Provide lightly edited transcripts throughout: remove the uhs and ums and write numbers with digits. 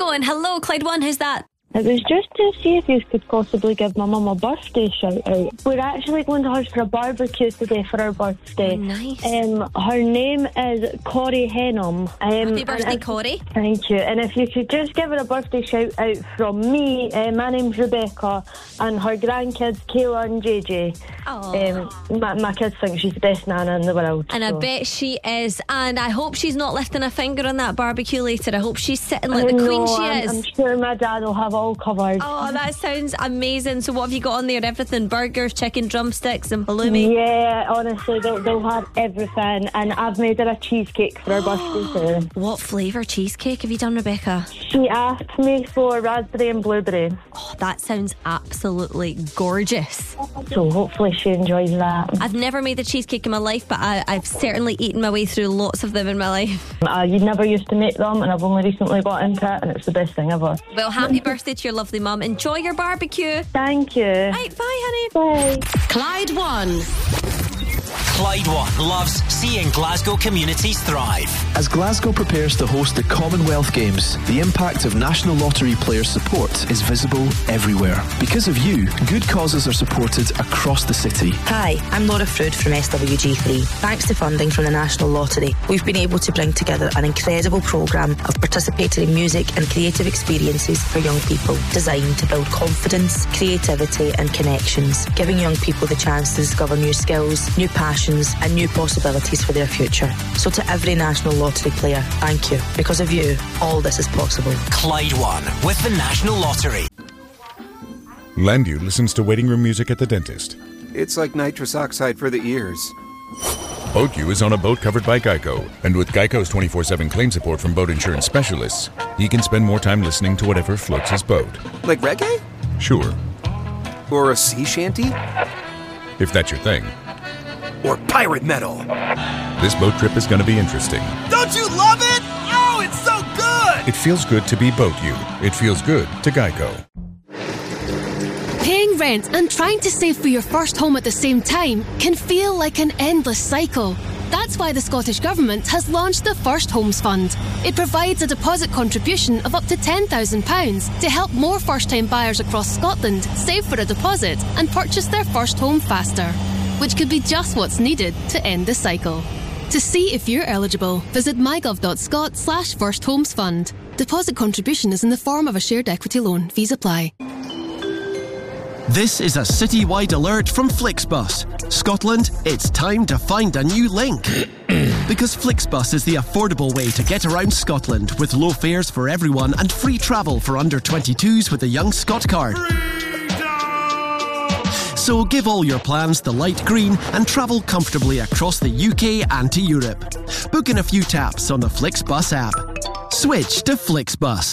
phone. Hello, Clyde One, who's that? It was just to see if you could possibly give my mum a birthday shout out. We're actually going to hers for a barbecue today for her birthday. Nice. Her name is Corrie Henham. Happy birthday, Corrie. Thank you. And if you could just give her a birthday shout out from me, my name's Rebecca, and her grandkids Kayla and JJ. My kids think she's the best nana in the world. And I bet she is. And I hope she's not lifting a finger on that barbecue later. I hope she's sitting like the queen she is. I'm sure my dad will have all covered. Oh, that sounds amazing. So what have you got on there? Everything? Burgers, chicken drumsticks and halloumi? Yeah, honestly, they'll have everything. And I've made her a cheesecake for her birthday too. What flavour cheesecake have you done, Rebecca? She asked me for raspberry and blueberry. Oh, that sounds absolutely gorgeous. So hopefully she enjoys that. I've never made a cheesecake in my life, but I've certainly eaten my way through lots of them in my life. You never used to make them, and I've only recently got into it, and it's the best thing ever. Well, happy birthday to your lovely mum. Enjoy your barbecue. Thank you. Right, bye, honey. Bye. Clyde One. Clyde One loves seeing Glasgow communities thrive. As Glasgow prepares to host the Commonwealth Games, the impact of National Lottery player support is visible everywhere. Because of you, good causes are supported across the city. Hi, I'm Laura Frood from SWG3. Thanks to funding from the National Lottery, we've been able to bring together an incredible programme of participatory music and creative experiences for young people, designed to build confidence, creativity and connections, giving young people the chance to discover new skills, new passions and new possibilities for their future. So to every National Lottery player, thank you. Because of you, all this is possible. Clyde One with the National Lottery. Landu listens to waiting room music at the dentist. It's like nitrous oxide for the ears. BoatU is on a boat covered by Geico, and with Geico's 24/7 claim support from boat insurance specialists, he can spend more time listening to whatever floats his boat. Like reggae? Sure. Or a sea shanty? If that's your thing. Or pirate metal. This boat trip is going to be interesting. Don't you love it? Oh, it's so good! It feels good to be BoatU. It feels good to Geico. Paying rent and trying to save for your first home at the same time can feel like an endless cycle. That's why the Scottish Government has launched the First Homes Fund. It provides a deposit contribution of up to £10,000 to help more first-time buyers across Scotland save for a deposit and purchase their first home faster, which could be just what's needed to end the cycle. To see if you're eligible, visit mygov.scot/firsthomesfund. Deposit contribution is in the form of a shared equity loan. Fees apply. This is a citywide alert from Flixbus. Scotland, it's time to find a new link. Because Flixbus is the affordable way to get around Scotland, with low fares for everyone and free travel for under 22s with the Young Scot card. So give all your plans the light green and travel comfortably across the UK and to Europe. Book in a few taps on the Flixbus app. Switch to Flixbus.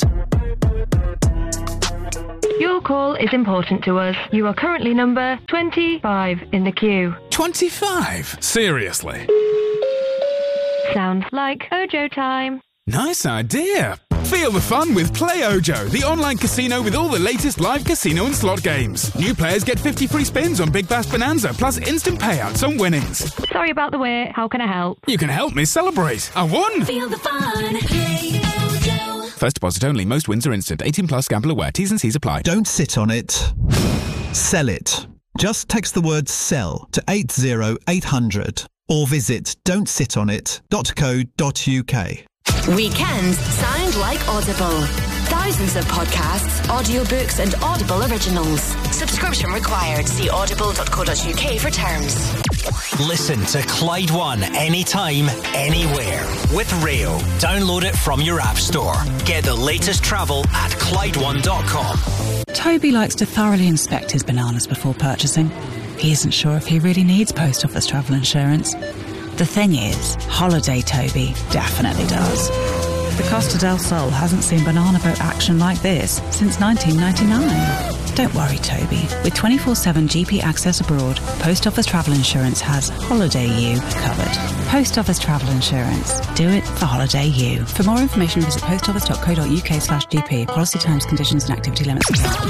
Your call is important to us. You are currently number 25 in the queue. 25? Seriously? Sounds like Ojo time. Nice idea. Feel the fun with Play Ojo, the online casino with all the latest live casino and slot games. New players get 50 free spins on Big Bass Bonanza, plus instant payouts on winnings. Sorry about the wait. How can I help? You can help me celebrate. I won! Feel the fun. Play Ojo. First deposit only. Most wins are instant. 18 plus. Gamble aware. T's and C's apply. Don't sit on it. Sell it. Just text the word SELL to 80800 or visit don'tsitonit.co.uk. Weekends sound like Audible. Thousands of podcasts, audiobooks and Audible originals. Subscription required. See audible.co.uk for terms. Listen to Clyde One anytime, anywhere. With Rail. Download it from your app store. Get the latest travel at ClydeOne.com. Toby likes to thoroughly inspect his bananas before purchasing. He isn't sure if he really needs post office travel insurance. The thing is, Holiday Toby definitely does. The Costa del Sol hasn't seen banana boat action like this since 1999. Don't worry, Toby. With 24/7 GP access abroad, Post Office Travel Insurance has Holiday You covered. Post Office Travel Insurance. Do it for Holiday You. For more information, visit postoffice.co.uk/GP. Policy terms, conditions and activity limits.